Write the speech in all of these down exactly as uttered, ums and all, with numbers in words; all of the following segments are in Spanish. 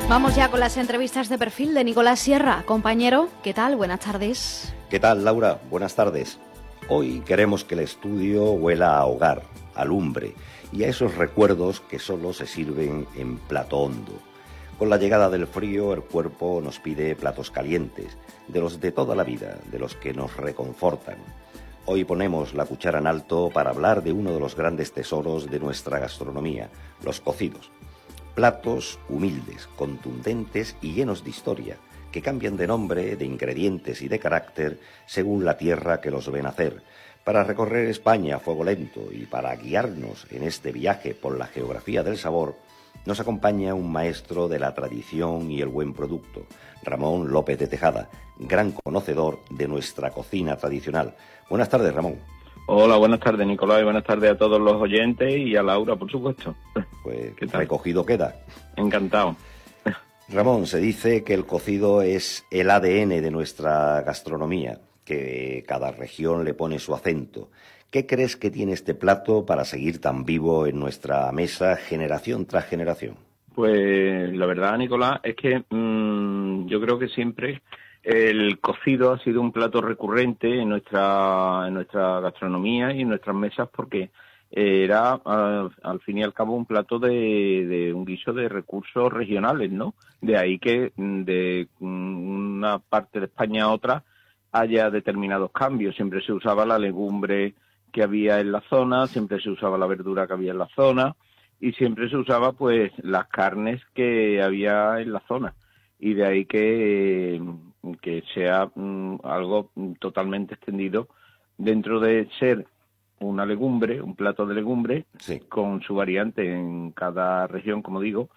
Vamos ya con las entrevistas de perfil de Nicolás Sierra. Compañero, ¿qué tal? Buenas tardes. ¿Qué tal, Laura? Buenas tardes. Hoy queremos que el estudio huela a hogar, a lumbre y a esos recuerdos que solo se sirven en plato hondo. Con la llegada del frío, el cuerpo nos pide platos calientes, de los de toda la vida, de los que nos reconfortan. Hoy ponemos la cuchara en alto para hablar de uno de los grandes tesoros de nuestra gastronomía, los cocidos. Platos humildes, contundentes y llenos de historia, que cambian de nombre, de ingredientes y de carácter según la tierra que los ve nacer. Para recorrer España a fuego lento y para guiarnos en este viaje por la geografía del sabor, nos acompaña un maestro de la tradición y el buen producto, Ramón López de Tejada, gran conocedor de nuestra cocina tradicional. Buenas tardes, Ramón. Hola, buenas tardes, Nicolás, y buenas tardes a todos los oyentes y a Laura, por supuesto. Pues recogido queda. Encantado. Ramón, se dice que el cocido es el A D N de nuestra gastronomía, que cada región le pone su acento. ¿Qué crees que tiene este plato para seguir tan vivo en nuestra mesa generación tras generación? Pues la verdad, Nicolás, es que mmm, yo creo que siempre el cocido ha sido un plato recurrente en nuestra en nuestra gastronomía y en nuestras mesas porque era, uh, al fin y al cabo, un plato de, de un guiso de recursos regionales, ¿no? De ahí que de una parte de España a otra haya determinados cambios. Siempre se usaba la legumbre que había en la zona, siempre se usaba la verdura que había en la zona y siempre se usaba, pues, las carnes que había en la zona. Y de ahí que, que sea um, algo totalmente extendido dentro de ser una legumbre, un plato de legumbre, sí, con su variante en cada región, como digo,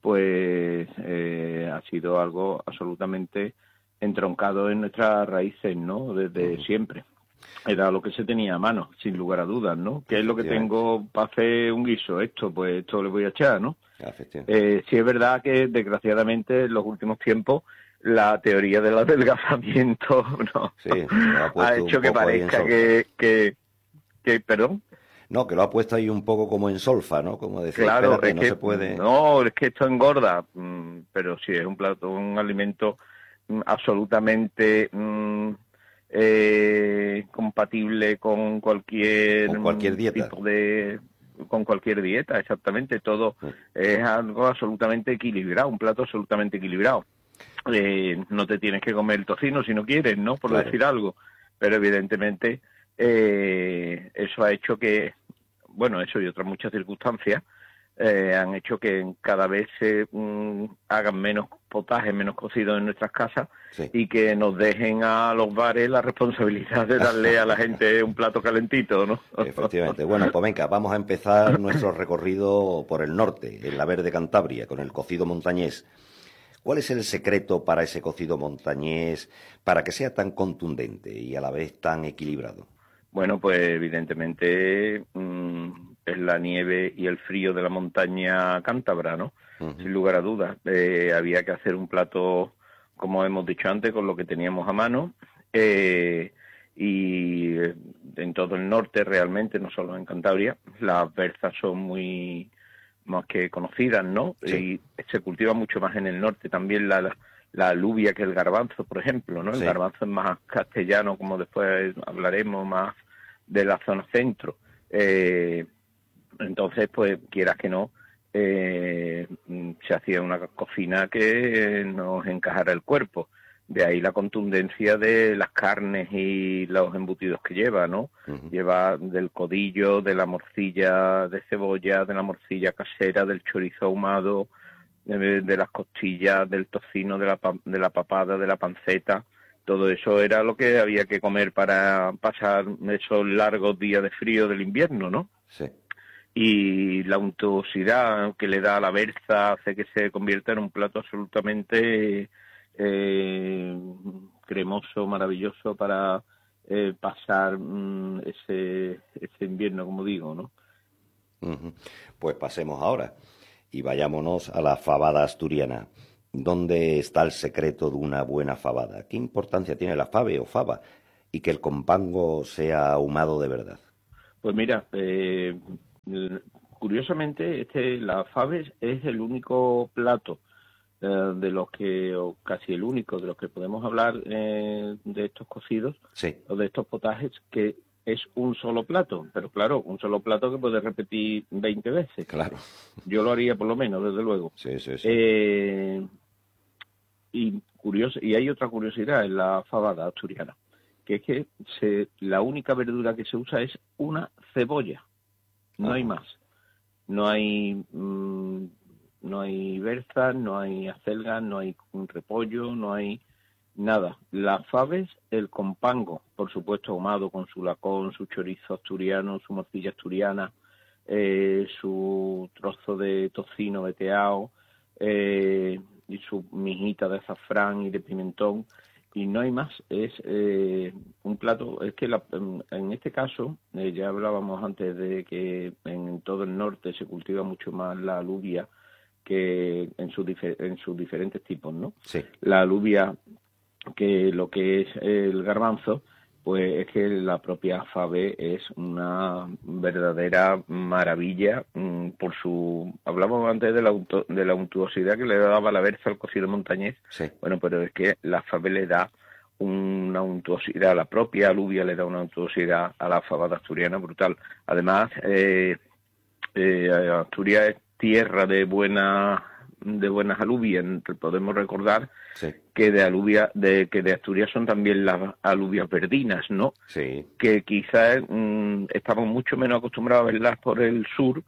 pues eh, ha sido algo absolutamente entroncado en nuestras raíces, ¿no? Desde uh-huh. siempre. Era lo que se tenía a mano, sin lugar a dudas, ¿no? ¿Qué es lo que tengo para hacer un guiso? Esto, pues esto le voy a echar, ¿no? Eh, sí es verdad que, desgraciadamente, en los últimos tiempos, la teoría del adelgazamiento ¿no? sí, ha, ha hecho que parezca que, que, que... ¿Perdón? No, que lo ha puesto ahí un poco como en solfa, ¿no? Como decir, claro, espérate, es no que, se puede... No, es que esto engorda, pero sí, es un plato, un alimento absolutamente... Mmm, Eh, compatible con cualquier, con cualquier dieta. tipo de con cualquier dieta, exactamente. Todo sí. Es algo absolutamente equilibrado, un plato absolutamente equilibrado. Eh, no te tienes que comer el tocino si no quieres, ¿no? Por claro. decir algo. Pero evidentemente eh, eso ha hecho que, bueno, eso y otras muchas circunstancias eh, han hecho que cada vez se um, hagan menos potajes, menos cocidos en nuestras casas sí. y que nos dejen a los bares la responsabilidad de darle a la gente un plato calentito, ¿no? Efectivamente. Bueno, pues venga, vamos a empezar nuestro recorrido por el norte, en la verde Cantabria, con el cocido montañés. ¿Cuál es el secreto para ese cocido montañés, para que sea tan contundente y a la vez tan equilibrado? Bueno, pues evidentemente mmm, es la nieve y el frío de la montaña cántabra, ¿no? Uh-huh. Sin lugar a dudas. Eh, había que hacer un plato, como hemos dicho antes, con lo que teníamos a mano. Eh, y en todo el norte realmente, no solo en Cantabria, las berzas son muy más que conocidas, ¿no? Sí. Y se cultiva mucho más en el norte. También la... la la alubia que el garbanzo, por ejemplo, ¿no? El sí. garbanzo es más castellano, como después hablaremos, más de la zona centro. Eh, entonces, pues, quieras que no, eh, se hacía una cocina que nos encajara el cuerpo. De ahí la contundencia de las carnes y los embutidos que lleva, ¿no? Uh-huh. Lleva del codillo, de la morcilla de cebolla, de la morcilla casera, del chorizo ahumado, De, de las costillas, del tocino, de la, de la papada, de la panceta. Todo eso era lo que había que comer para pasar esos largos días de frío del invierno, ¿no? Sí. Y la untuosidad que le da a la berza hace que se convierta en un plato absolutamente eh, cremoso, maravilloso para eh, pasar mm, ese, ese invierno, como digo, ¿no? Uh-huh. Pues pasemos ahora y vayámonos a la fabada asturiana. ¿Dónde está el secreto de una buena fabada? ¿Qué importancia tiene la fave o fava? Y que el compango sea ahumado de verdad. Pues mira, eh, curiosamente, este, la fave es el único plato eh, de los que, o casi el único de los que podemos hablar eh, de estos cocidos, sí, o de estos potajes, que es un solo plato, pero claro, un solo plato que puedes repetir veinte veces. claro. Yo lo haría por lo menos, desde luego. Sí, sí, sí. Eh, y curioso, y hay otra curiosidad en la fabada asturiana, que es que se, la única verdura que se usa es una cebolla, no Ajá. hay más. No hay mmm, no hay berzas, no hay acelgas, no hay un repollo, no hay nada. Las faves, el compango, por supuesto ahumado con su lacón, su chorizo asturiano, su morcilla asturiana, eh, su trozo de tocino veteado, eh, y su mijita de azafrán y de pimentón, y no hay más. Es eh, un plato, es que la, en, en este caso, eh, ya hablábamos antes de que en todo el norte se cultiva mucho más la alubia que en sus en sus diferentes tipos, ¿no? Sí. La alubia, que lo que es el garbanzo, pues es que la propia fave es una verdadera maravilla mmm, por su... Hablábamos antes de la, unto, de la untuosidad que le daba la berza al cocido montañés. Sí. Bueno, pero es que la fave le da una untuosidad, la propia alubia le da una untuosidad a la fabada asturiana brutal. Además, eh, eh, Asturias es tierra de buena de buenas alubias. Podemos recordar Sí. que de alubia, de que de Asturias son también las alubias verdinas, ¿no? Sí. Que quizás mmm, estamos mucho menos acostumbrados a verlas por el sur,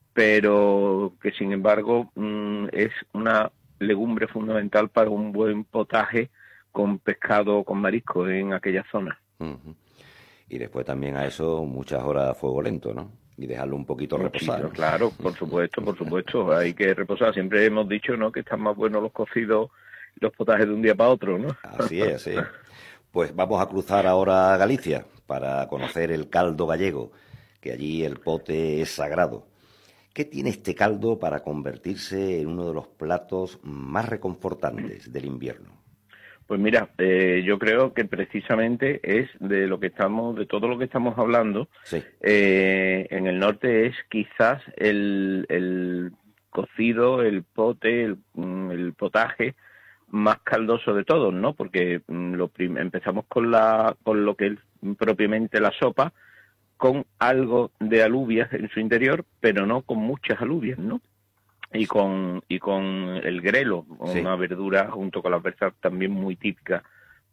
pero que sin embargo mmm, es una legumbre fundamental para un buen potaje con pescado o con marisco en aquella zona. Uh-huh. Y después también a eso muchas horas a fuego lento, ¿no? Y dejarlo un poquito Muchísimo, reposar. claro, por supuesto, por supuesto, hay que reposar. Siempre hemos dicho, ¿no?, que están más buenos los cocidos, los potajes de un día para otro, ¿no? Así es, sí. Pues vamos a cruzar ahora a Galicia para conocer el caldo gallego, que allí el pote es sagrado. ¿Qué tiene este caldo para convertirse en uno de los platos más reconfortantes del invierno? Pues mira, eh, yo creo que precisamente es de lo que estamos, de todo lo que estamos hablando, sí. eh, en el norte es quizás el, el cocido, el pote, el, el potaje más caldoso de todos, ¿no? Porque lo prim- empezamos con la, con lo que es propiamente la sopa, con algo de alubias en su interior, pero no con muchas alubias, ¿no? Y con y con el grelo, Sí. una verdura junto con la berza también muy típica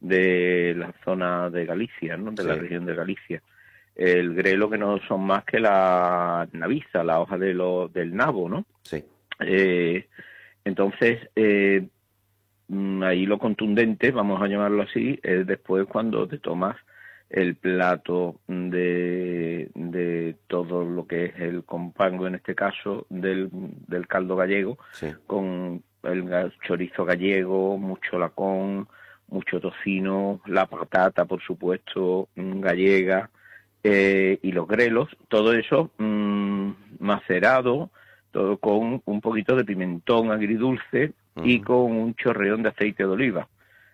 de la zona de Galicia, ¿no? De Sí. la región de Galicia. El grelo, que no son más que la naviza, la hoja de lo, del nabo, ¿no? Sí. Eh, entonces, eh, ahí lo contundente, vamos a llamarlo así, es después cuando te tomas el plato de, de todo lo que es el compango, en este caso, del, del caldo gallego, sí. con el chorizo gallego, mucho lacón, mucho tocino, la patata, por supuesto, gallega, eh, y los grelos, todo eso mmm, macerado, todo con un poquito de pimentón agridulce uh-huh. y con un chorreón de aceite de oliva.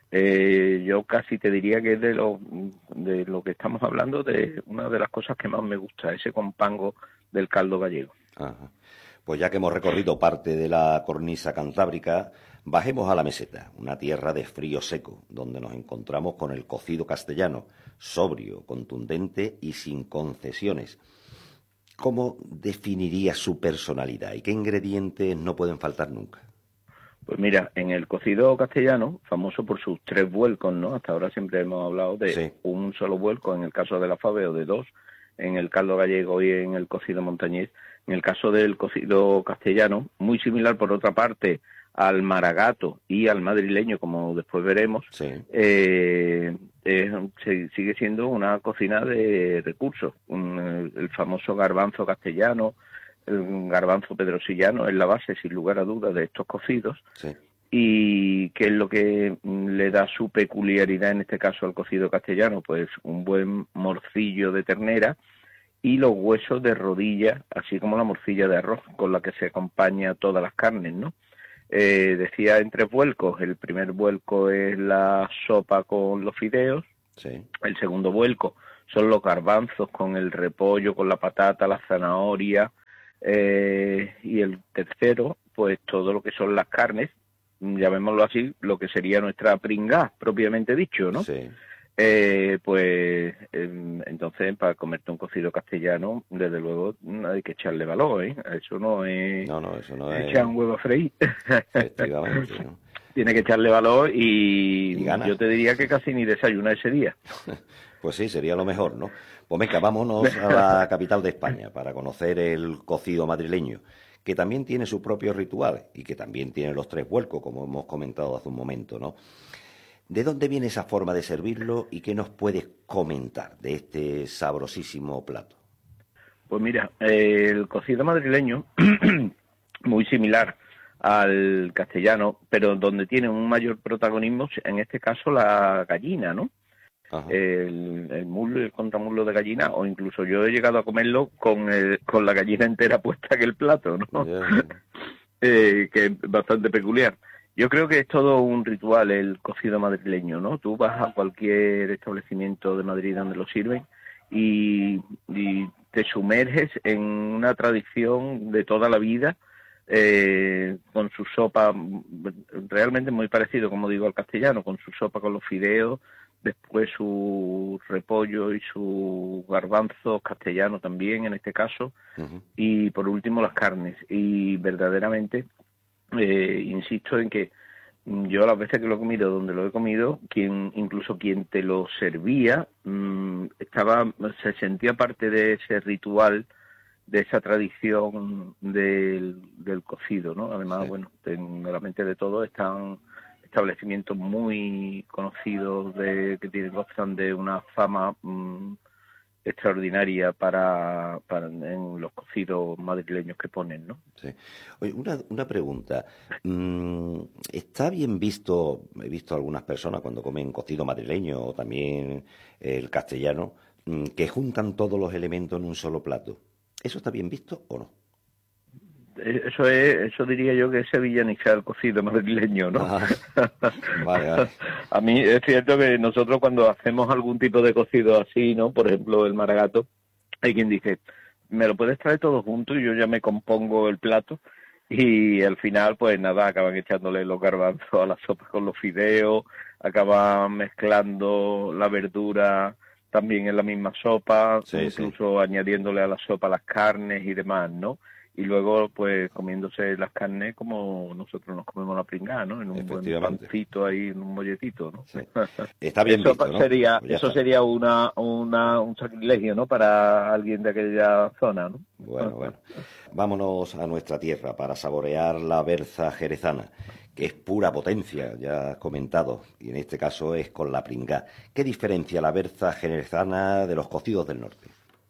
Eh, yo casi te diría que es de lo, de lo que estamos hablando, de una de las cosas que más me gusta, ese compango del caldo gallego. Ajá. Pues ya que hemos recorrido parte de la cornisa cantábrica, bajemos a la meseta, una tierra de frío seco, donde nos encontramos con el cocido castellano, sobrio, contundente y sin concesiones. ¿Cómo definiría su personalidad y qué ingredientes no pueden faltar nunca? Pues mira, en el cocido castellano, famoso por sus tres vuelcos, ¿no? Hasta ahora siempre hemos hablado de sí. un solo vuelco, en el caso de la fave, o de dos, en el caldo gallego y en el cocido montañés. En el caso del cocido castellano, muy similar por otra parte al maragato y al madrileño, como después veremos, sí. eh, eh, sigue siendo una cocina de recursos. Un, el, el famoso garbanzo castellano, el garbanzo pedrosillano es la base, sin lugar a dudas, de estos cocidos, sí. y ¿qué es lo que le da su peculiaridad en este caso al cocido castellano? Pues un buen morcillo de ternera y los huesos de rodilla, así como la morcilla de arroz, con la que se acompaña todas las carnes, ¿no? Eh, decía en tres vuelcos, el primer vuelco es la sopa con los fideos, sí. el segundo vuelco son los garbanzos con el repollo, con la patata, la zanahoria, Eh, y el tercero, pues todo lo que son las carnes, llamémoslo así, lo que sería nuestra pringá, propiamente dicho, ¿no? Sí. Eh, pues eh, entonces para comerte un cocido castellano, desde luego hay que echarle valor, ¿eh? Eso no es No, no, eso no es... echar un huevo a freír. Efectivamente, ¿no? Tiene que echarle valor y, Y ganas. yo te diría que casi ni desayuna ese día. Pues sí, sería lo mejor, ¿no? Pues venga, vámonos a la capital de España para conocer el cocido madrileño, que también tiene sus propios rituales y que también tiene los tres vuelcos, como hemos comentado hace un momento, ¿no? ¿De dónde viene esa forma de servirlo y qué nos puedes comentar de este sabrosísimo plato? Pues mira, eh, el cocido madrileño, muy similar al castellano, pero donde tiene un mayor protagonismo, en este caso la gallina, ¿no? Ajá. El, el muslo y el contramuslo de gallina, o incluso yo he llegado a comerlo con, el, con la gallina entera puesta en el plato, ¿no? Yeah. eh, que es bastante peculiar. Yo creo que es todo un ritual el cocido madrileño, ¿no? Tú vas a cualquier establecimiento de Madrid donde lo sirven y, y te sumerges en una tradición de toda la vida, eh, con su sopa, realmente muy parecido, como digo, al castellano, con su sopa con los fideos, después su repollo y su garbanzo castellano también, en este caso, Uh-huh. y por último las carnes. Y verdaderamente... Eh, insisto en que yo las veces que lo he comido, donde lo he comido, quien incluso quien te lo servía mmm, estaba, se sentía parte de ese ritual, de esa tradición del, del cocido, ¿no? Además, Sí. bueno, en la mente de todos están establecimientos muy conocidos de que tienen gozan de una fama mmm, extraordinaria para, para en los cocidos madrileños que ponen, ¿no? Sí. Oye, una, una pregunta. Mm, ¿Está bien visto, he visto algunas personas cuando comen cocido madrileño o también el castellano, mm, que juntan todos los elementos en un solo plato? ¿Eso está bien visto o no? Eso es, eso diría yo que es sevillanizar el cocido madrileño, ¿no? Ah, vale, vale. A mí es cierto que nosotros cuando hacemos algún tipo de cocido así, ¿no? Por ejemplo, el maragato, hay quien dice, me lo puedes traer todo junto y yo ya me compongo el plato, y al final, pues nada, acaban echándole los garbanzos a la sopa con los fideos, acaban mezclando la verdura también en la misma sopa, Sí, incluso sí. añadiéndole a la sopa las carnes y demás, ¿no? Y luego, pues, comiéndose las carnes como nosotros nos comemos la pringada, ¿no? En un buen Efectivamente. pancito ahí, en un molletito, ¿no? Sí. Está bien Eso visto, ¿no? sería, Pues ya eso está. sería una, una, un sacrilegio, ¿no? Para alguien de aquella zona, ¿no? Bueno, bueno. Vámonos a nuestra tierra para saborear la berza jerezana, que es pura potencia, ya has comentado, y en este caso es con la pringá. ¿Qué diferencia la berza jerezana de los cocidos del norte?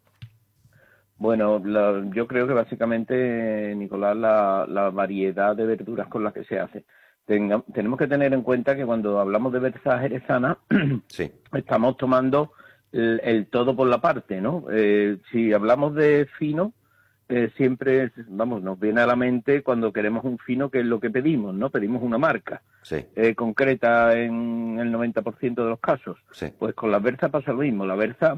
Bueno, la, yo creo que básicamente, Nicolás, la, la variedad de verduras con las que se hace. Tenga, tenemos que tener en cuenta que cuando hablamos de berza jerezana, Sí. estamos tomando el, el todo por la parte, ¿no? Eh, si hablamos de fino, eh, siempre, vamos, nos viene a la mente cuando queremos un fino, que es lo que pedimos, ¿no? Pedimos una marca Sí. eh, concreta en el noventa por ciento de los casos. Sí. Pues con la berza pasa lo mismo. La berza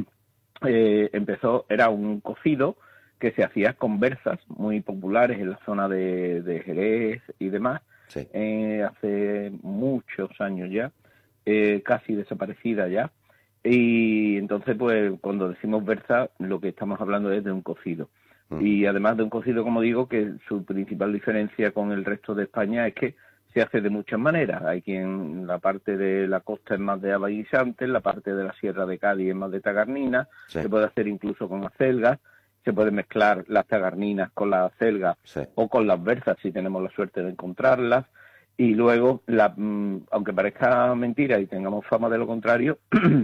eh, empezó, era un cocido que se hacía con berzas muy populares en la zona de, de Jerez y demás, Sí. eh, hace muchos años ya, eh, casi desaparecida ya. Y entonces, pues, cuando decimos berza, lo que estamos hablando es de un cocido. Mm. Y además de un cocido, como digo, que su principal diferencia con el resto de España es que se hace de muchas maneras. Hay quien, la parte de la costa es más de haba y guisantes, la parte de la Sierra de Cádiz es más de tagarnina, Sí. se puede hacer incluso con acelgas, se puede mezclar las tagarninas con las acelgas Sí. o con las berzas si tenemos la suerte de encontrarlas. Y luego, la, mmm, aunque parezca mentira y tengamos fama de lo contrario,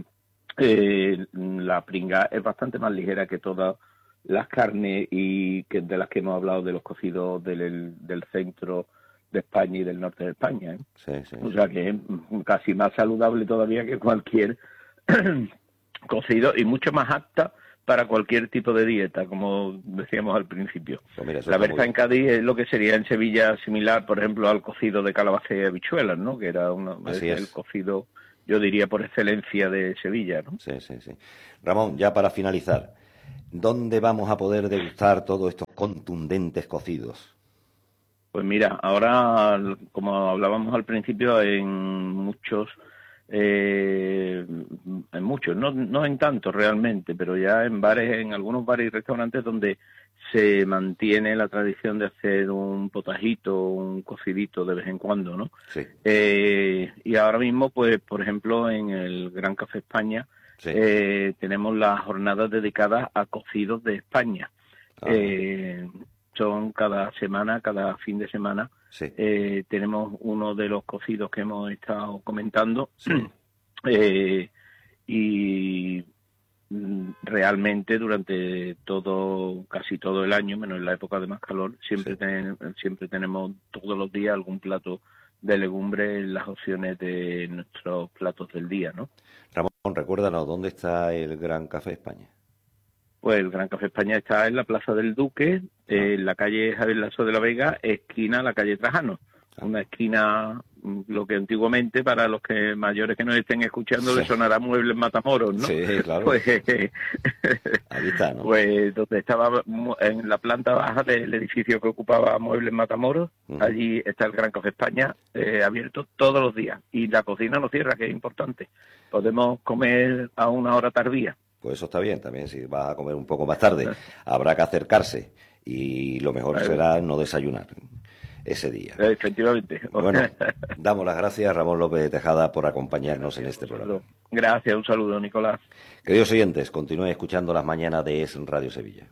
eh, la pringa es bastante más ligera que todas las carnes y que de las que hemos hablado de los cocidos del, del centro de España y del norte de España, ¿eh? Sí, sí, O sí. sea que es casi más saludable todavía que cualquier cocido y mucho más apta para cualquier tipo de dieta, como decíamos al principio. Pues mira, eso La está muy berza en bien. Cádiz es lo que sería en Sevilla similar, por ejemplo, al cocido de calabaza y habichuelas, ¿no? Que era una, Así es el es. cocido, yo diría, por excelencia de Sevilla, ¿no? Sí, sí, sí. Ramón, ya para finalizar, ¿dónde vamos a poder degustar todos estos contundentes cocidos? Pues mira, ahora, como hablábamos al principio, en muchos, eh, en muchos, no, no en tantos realmente, pero ya en bares, en algunos bares y restaurantes donde se mantiene la tradición de hacer un potajito, un cocidito de vez en cuando, ¿no? Sí. Eh, y ahora mismo, pues, por ejemplo, en el Gran Café España, Sí. eh, tenemos las jornadas dedicadas a cocidos de España. Ah. Eh, son cada semana, cada fin de semana, Sí. eh, tenemos uno de los cocidos que hemos estado comentando. Sí. Eh, y mm, realmente durante todo, casi todo el año, menos en la época de más calor, siempre, Sí. ten- siempre tenemos todos los días algún plato de legumbre en las opciones de nuestros platos del día, ¿no? Ramón, recuérdanos, ¿dónde está el Gran Café España? Pues el Gran Café España está en la Plaza del Duque, eh, en la calle Javier Lasso de la Vega, esquina la calle Trajano. Ah. Una esquina, mm, lo que antiguamente, para los que mayores que nos estén escuchando, Sí. les sonará Muebles Matamoros, ¿no? Sí, claro. Pues, Ahí está, ¿no? pues donde estaba mu- en la planta baja del edificio que ocupaba Muebles Matamoros, Ujú. allí está el Gran Café España, eh, abierto todos los días. Y la cocina no cierra, que es importante. Podemos comer a una hora tardía. Pues eso está bien, también si vas a comer un poco más tarde, habrá que acercarse y lo mejor Claro. será no desayunar ese día. Efectivamente. Bueno, damos las gracias a Ramón López de Tejada por acompañarnos en este programa. Gracias, un saludo, Nicolás. Queridos oyentes, continúen escuchando las mañanas de Es Radio Sevilla.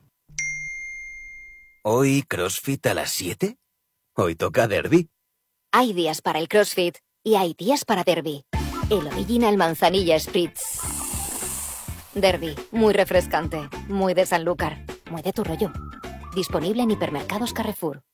¿Hoy CrossFit a las siete? Hoy toca derbi. Hay días para el CrossFit y hay días para Derby. El Original Manzanilla Spritz. Derby, muy refrescante, muy de Sanlúcar, muy de tu rollo. Disponible en hipermercados Carrefour.